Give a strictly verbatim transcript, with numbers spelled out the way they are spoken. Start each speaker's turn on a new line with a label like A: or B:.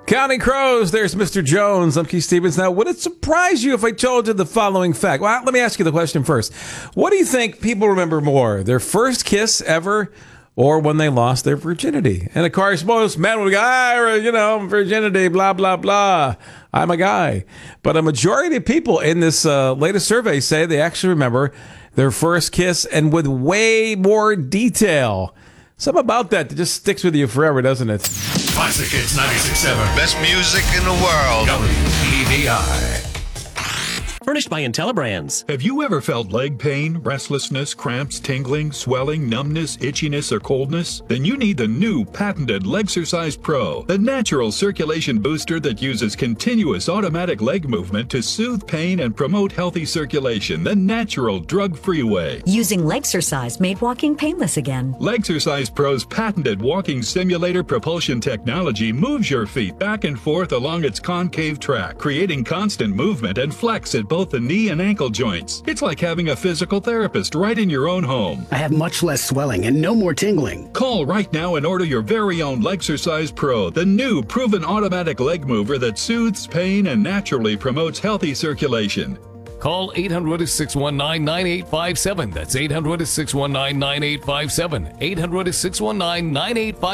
A: Counting Crows, there's Mister Jones. I'm Keith Stevens. Now, would it surprise you if I told you the following fact? Well, let me ask you the question first. What do you think people remember more, their first kiss ever or when they lost their virginity? And of course, most men would go, ah, you know, virginity, blah, blah, blah. I'm a guy. But a majority of people in this uh, latest survey say they actually remember their first kiss and with way more detail. Something about that that just sticks with you forever, doesn't it?
B: Classic Hits ninety-six point seven.
C: Best music in the world.
B: W E D I.
D: Furnished by IntelliBrands.
E: Have you ever felt leg pain, restlessness, cramps, tingling, swelling, numbness, itchiness, or coldness? Then you need the new patented Legsercise Pro, the natural circulation booster that uses continuous automatic leg movement to soothe pain and promote healthy circulation the natural, drug-free way.
F: Using Legsercise made walking painless again.
E: Legsercise Pro's patented walking simulator propulsion technology moves your feet back and forth along its concave track, creating constant movement and flex at both the knee and ankle joints. It's like having a physical therapist right in your own home.
G: I have much less swelling and no more tingling.
E: Call right now and order your very own Legsercise Pro, the new proven automatic leg mover that soothes pain and naturally promotes healthy circulation.
H: Call eight hundred, six one nine, nine eight five seven. That's eight hundred, six one nine, nine eight five seven. eight hundred, six one nine, nine eight five seven.